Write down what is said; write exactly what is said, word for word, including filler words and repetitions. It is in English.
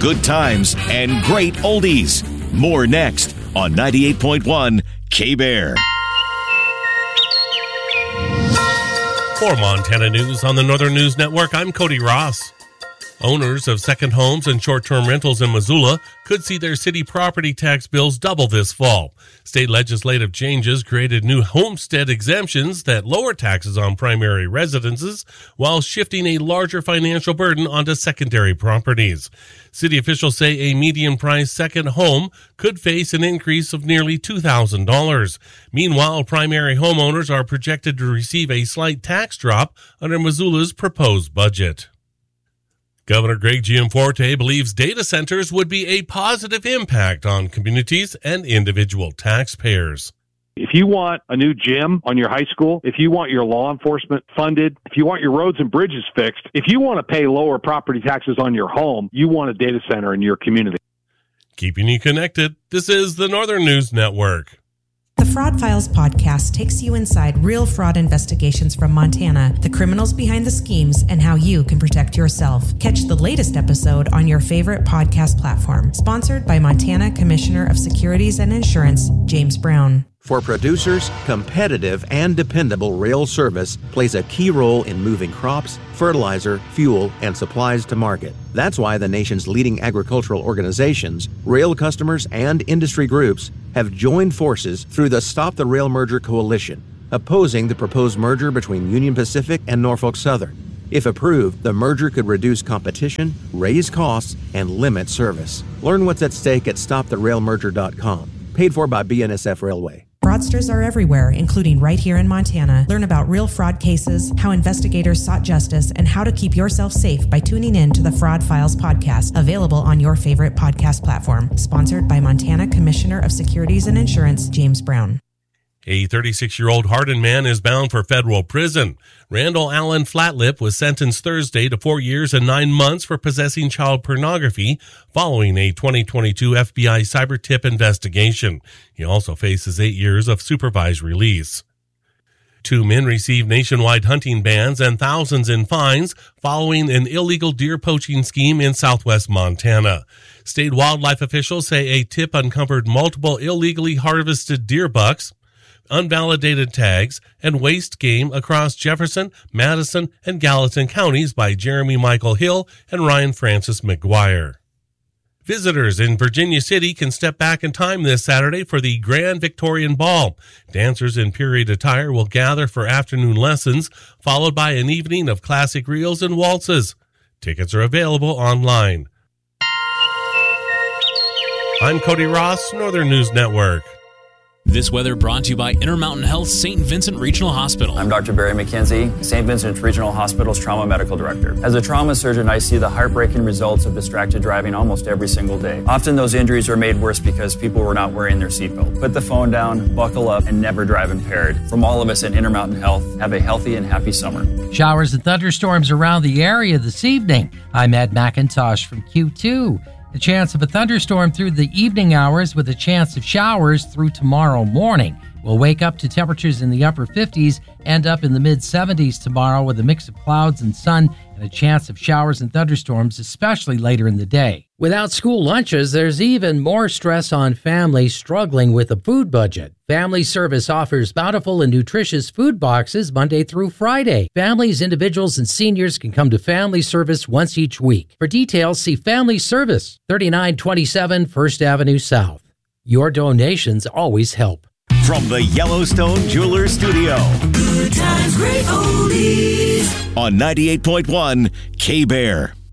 good times, and great oldies. More next on ninety-eight point one K-Bear. For Montana News on the Northern News Network, I'm Cody Ross. Owners of second homes and short-term rentals in Missoula could see their city property tax bills double this fall. State legislative changes created new homestead exemptions that lower taxes on primary residences while shifting a larger financial burden onto secondary properties. City officials say a median-priced second home could face an increase of nearly two thousand dollars. Meanwhile, primary homeowners are projected to receive a slight tax drop under Missoula's proposed budget. Governor Greg Gianforte believes data centers would be a positive impact on communities and individual taxpayers. If you want a new gym on your high school, if you want your law enforcement funded, if you want your roads and bridges fixed, if you want to pay lower property taxes on your home, you want a data center in your community. Keeping you connected, this is the Northern News Network. The Fraud Files podcast takes you inside real fraud investigations from Montana, the criminals behind the schemes, and how you can protect yourself. Catch the latest episode on your favorite podcast platform. Sponsored by Montana Commissioner of Securities and Insurance, James Brown. For producers, competitive and dependable rail service plays a key role in moving crops, fertilizer, fuel, and supplies to market. That's why the nation's leading agricultural organizations, rail customers, and industry groups have joined forces through the Stop the Rail Merger Coalition, opposing the proposed merger between Union Pacific and Norfolk Southern. If approved, the merger could reduce competition, raise costs, and limit service. Learn what's at stake at stop the rail merger dot com. Paid for by B N S F Railway. Fraudsters are everywhere, including right here in Montana. Learn about real fraud cases, how investigators sought justice, and how to keep yourself safe by tuning in to the Fraud Files podcast, available on your favorite podcast platform. Sponsored by Montana Commissioner of Securities and Insurance, James Brown. A thirty-six-year-old Hardin man is bound for federal prison. Randall Allen Flatlip was sentenced Thursday to four years and nine months for possessing child pornography following a twenty twenty-two F B I cyber tip investigation. He also faces eight years of supervised release. Two men received nationwide hunting bans and thousands in fines following an illegal deer poaching scheme in southwest Montana. State wildlife officials say a tip uncovered multiple illegally harvested deer bucks, unvalidated tags, and waste game across Jefferson, Madison, and Gallatin counties by Jeremy Michael Hill and Ryan Francis McGuire. Visitors in Virginia City can step back in time this Saturday for the Grand Victorian Ball. Dancers in period attire will gather for afternoon lessons, followed by an evening of classic reels and waltzes. Tickets are available online. I'm Cody Ross, Northern News Network. This weather brought to you by Intermountain Health Saint Vincent Regional Hospital. I'm Doctor Barry McKenzie, Saint Vincent Regional Hospital's Trauma Medical Director. As a trauma surgeon, I see the heartbreaking results of distracted driving almost every single day. Often those injuries are made worse because people were not wearing their seatbelt. Put the phone down, buckle up, and never drive impaired. From all of us at Intermountain Health, have a healthy and happy summer. Showers and thunderstorms around the area this evening. I'm Ed McIntosh from Q two. The chance of a thunderstorm through the evening hours with a chance of showers through tomorrow morning. We'll wake up to temperatures in the upper fifties, end up in the mid-seventies tomorrow with a mix of clouds and sun and a chance of showers and thunderstorms, especially later in the day. Without school lunches, there's even more stress on families struggling with a food budget. Family Service offers bountiful and nutritious food boxes Monday through Friday. Families, individuals, and seniors can come to Family Service once each week. For details, see Family Service, thirty-nine twenty-seven First Avenue South. Your donations always help. From the Yellowstone Jewelers Studio. Good times, great oldies. On ninety-eight point one K-Bear.